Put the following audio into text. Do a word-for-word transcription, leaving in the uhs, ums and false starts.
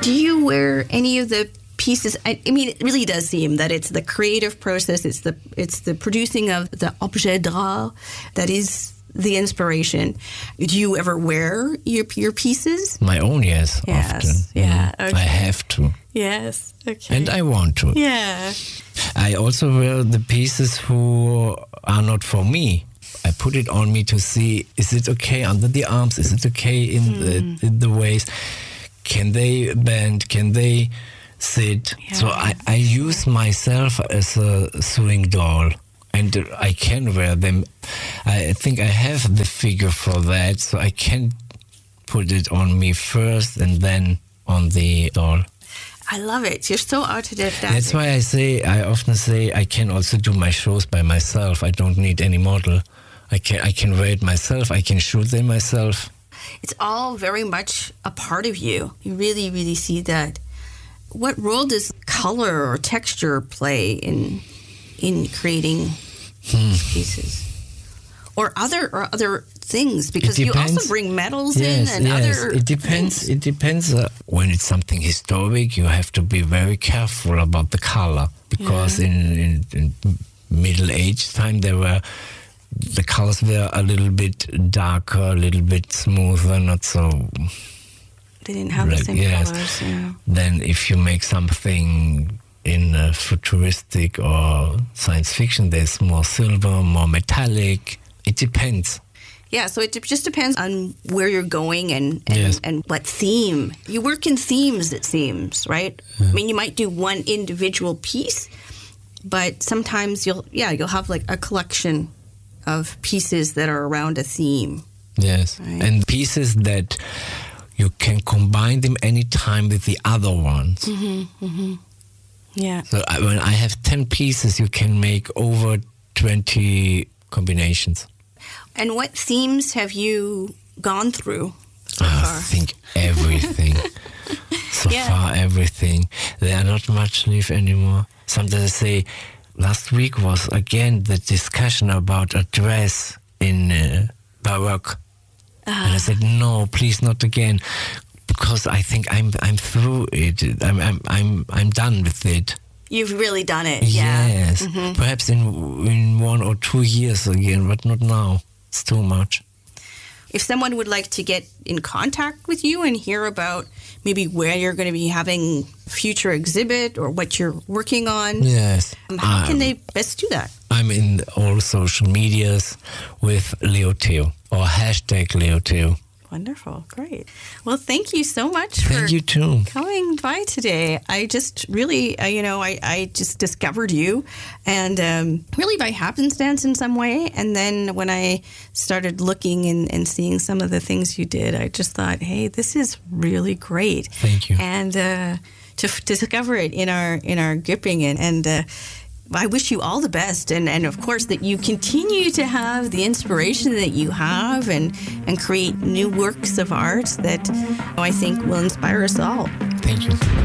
Do you wear any of the pieces? I, I mean, it really does seem that it's the creative process, it's the it's the producing of the objet d'art that is the inspiration. Do you ever wear your your pieces? My own, yes, yes. often. Yeah, mm. okay. I have to. Yes, okay. And I want to. Yeah. I also wear the pieces who are not for me. I put it on me to see, is it okay under the arms? Is it okay in, mm. the, in the waist? Can they bend? Can they sit? Yeah. So I, I use myself as a sewing doll. And I can wear them. I think I have the figure for that, so I can put it on me first and then on the doll. I love it. You're so autodidactic. That's why I say, I often say, I can also do my shows by myself. I don't need any model. I can I can wear it myself. I can shoot them myself. It's all very much a part of you. You really, really see that. What role does color or texture play in in creating Hmm. pieces, or other or other things? Because you also bring metals yes, in and yes. other. It depends. Things. It depends. Uh, when it's something historic, you have to be very careful about the color, because yeah. in, in, in Middle Age time, there were the colors were a little bit darker, a little bit smoother, not so. They didn't have like, the same yes. colors. Yeah. Then, if you make something in uh, futuristic or science fiction, there's more silver, more metallic. It depends. Yeah, so it just depends on where you're going and and, yes. and what theme. You work in themes, it seems, right? Yeah. I mean, you might do one individual piece, but sometimes you'll, yeah, you'll have like a collection of pieces that are around a theme. Yes, right? And pieces that you can combine them anytime with the other ones. Mm-hmm, mm-hmm. Yeah. So I, when I have ten pieces, you can make over twenty combinations. And what themes have you gone through so oh, far? I think everything. so yeah. far, everything. There are not much left anymore. Sometimes I say, last week was again the discussion about a dress in uh, Baroque. Uh. And I said, no, please not again. Because I think I'm I'm through it. I'm I'm I'm I'm done with it. You've really done it. Yeah. Yes. Mm-hmm. Perhaps in in one or two years again, but not now. It's too much. If someone would like to get in contact with you and hear about maybe where you're going to be having future exhibit or what you're working on, yes. Um, how um, can they best do that? I'm in all social medias with Leoteo or hashtag Leoteo. Wonderful. Great. Well, thank you so much thank for you too. coming by today. I just really, uh, you know, I, I just discovered you and um, really by happenstance in some way. And then when I started looking and, and seeing some of the things you did, I just thought, hey, this is really great. Thank you. And uh, to, to discover it in our, in our Göppingen and uh, I wish you all the best, and, and of course that you continue to have the inspiration that you have and, and create new works of art that I think will inspire us all. Thank you.